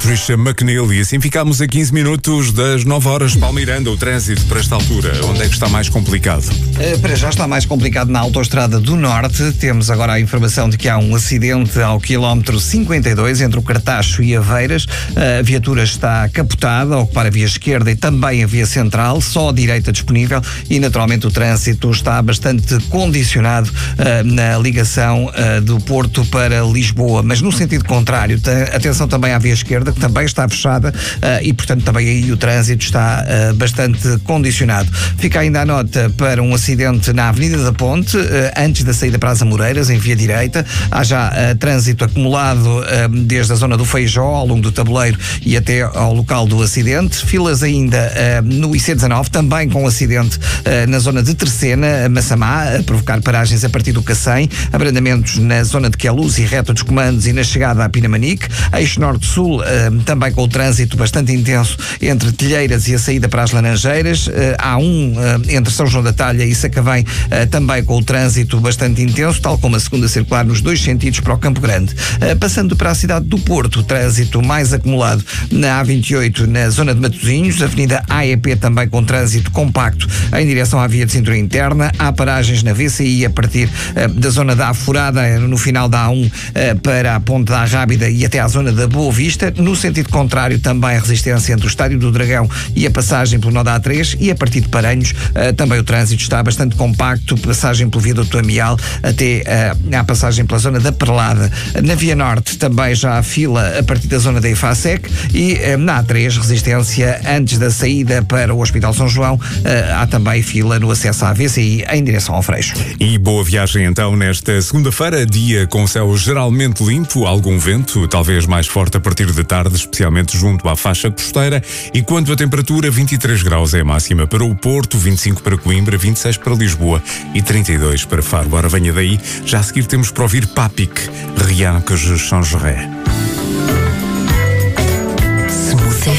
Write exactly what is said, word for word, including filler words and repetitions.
Patricia McNeil. E assim ficámos a quinze minutos das nove horas. Palmeiranda, o trânsito para esta altura, onde é que está mais complicado? Uh, para já está mais complicado na Autoestrada do Norte. Temos agora a informação de que há um acidente ao quilómetro cinquenta e dois, entre o Cartacho e Aveiras. Uh, a viatura está capotada, a ocupar a via esquerda e também a via central, só a direita disponível, e naturalmente o trânsito está bastante condicionado uh, na ligação uh, do Porto para Lisboa, mas no sentido contrário. Atenção também à via esquerda, que também está fechada uh, e, portanto, também aí o trânsito está uh, bastante condicionado. Fica ainda a nota para um acidente na Avenida da Ponte, uh, antes da saída para as Amoreiras, em via direita. Há já uh, trânsito acumulado uh, desde a zona do Feijó, ao longo do tabuleiro e até ao local do acidente. Filas ainda uh, no I C dezanove, também com acidente uh, na zona de Terceira, Massamá, a provocar paragens a partir do Cacém, abrandamentos na zona de Queluz e reta dos comandos e na chegada à Pinamanique. Eixo Norte-Sul, uh, também com o trânsito bastante intenso entre Telheiras e a saída para as Laranjeiras. Uh, há um uh, entre São João da Talha e Sacavém, uh, também com o trânsito bastante intenso, tal como a segunda circular nos dois sentidos para o Campo Grande. Uh, passando para a cidade do Porto, o trânsito mais acumulado na A vinte e oito, na zona de Matosinhos, Avenida A E P também com trânsito compacto em direção à via de cintura interna. Há paragens na V C I a partir uh, da zona da Afurada, no final da A um, uh, para a Ponte da Rábida e até à zona da Boa Vista. No sentido contrário, também a resistência entre o Estádio do Dragão e a passagem pelo nó da A três, e a partir de Paranhos uh, também o trânsito está bastante compacto, passagem pelo viaduto Amial até uh, à passagem pela zona da Perlada. Na Via Norte também já há fila a partir da zona da Efasec, e uh, na A três, resistência antes da saída para o Hospital São João. Uh, há também fila no acesso à V C I em direção ao Freixo. E boa viagem então nesta segunda-feira, dia com céu geralmente limpo, algum vento, talvez mais forte a partir da tarde, especialmente junto à faixa costeira. E quanto à temperatura, vinte e três graus é a máxima para o Porto, vinte e cinco para Coimbra, vinte e seis para Lisboa e trinta e dois para Faro. Ora, venha daí, já a seguir temos para ouvir Papik, Rien que je changerai.